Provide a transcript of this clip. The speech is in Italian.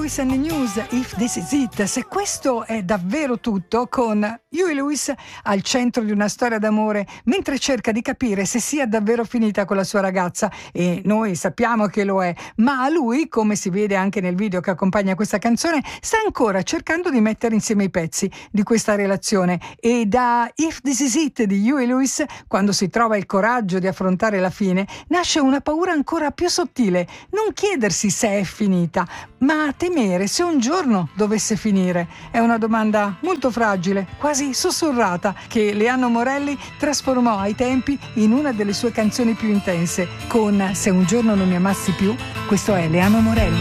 Lewis and the News, If This Is It. Se questo è davvero tutto, con Huey Lewis al centro di una storia d'amore mentre cerca di capire se sia davvero finita con la sua ragazza, e noi sappiamo che lo è, ma lui, come si vede anche nel video che accompagna questa canzone, sta ancora cercando di mettere insieme i pezzi di questa relazione. E da If This Is It di Huey Lewis, quando si trova il coraggio di affrontare la fine, nasce una paura ancora più sottile: non chiedersi se è finita, ma temere se un giorno dovesse finire. È una domanda molto fragile, quasi sussurrata, che Leano Morelli trasformò ai tempi in una delle sue canzoni più intense con Se un giorno non mi amassi più. Questo è Leano Morelli.